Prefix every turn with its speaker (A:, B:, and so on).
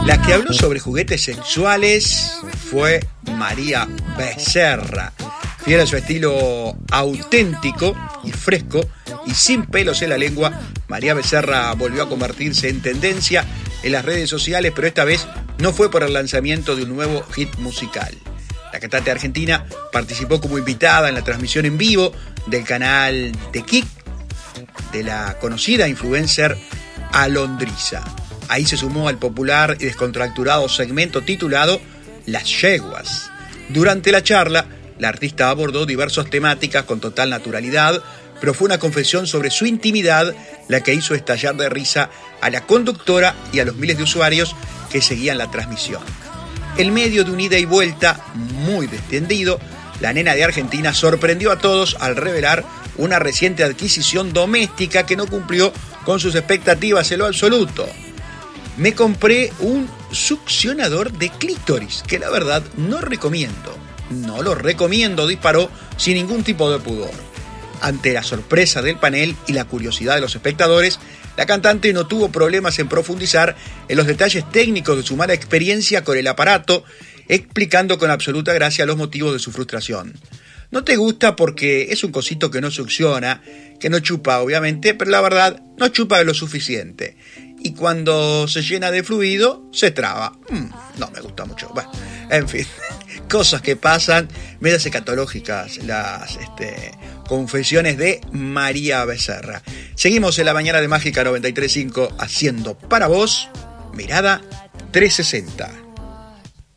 A: La que habló sobre juguetes sexuales fue María Becerra. Fiel a su estilo auténtico y fresco y sin pelos en la lengua, María Becerra volvió a convertirse en tendencia en las redes sociales, pero esta vez no fue por el lanzamiento de un nuevo hit musical. La cantante argentina participó como invitada en la transmisión en vivo del canal de Kik de la conocida influencer Alondriza. Ahí se sumó al popular y descontracturado segmento titulado Las Yeguas. Durante la charla, la artista abordó diversas temáticas con total naturalidad, pero fue una confesión sobre su intimidad la que hizo estallar de risa a la conductora y a los miles de usuarios que seguían la transmisión. En medio de un ida y vuelta muy distendido, la nena de Argentina sorprendió a todos al revelar una reciente adquisición doméstica que no cumplió con sus expectativas en lo absoluto. Me compré un succionador de clítoris, que la verdad no recomiendo. No lo recomiendo, disparó sin ningún tipo de pudor. Ante la sorpresa del panel y la curiosidad de los espectadores, la cantante no tuvo problemas en profundizar en los detalles técnicos de su mala experiencia con el aparato, explicando con absoluta gracia los motivos de su frustración. No te gusta porque es un cosito que no succiona, que no chupa obviamente, pero la verdad no chupa lo suficiente. Y cuando se llena de fluido, se traba. No me gusta mucho. Bueno, en fin, cosas que pasan, medias escatológicas, las confesiones de María Becerra. Seguimos en la mañana de Mágica 93.5 haciendo para vos Mirada 360.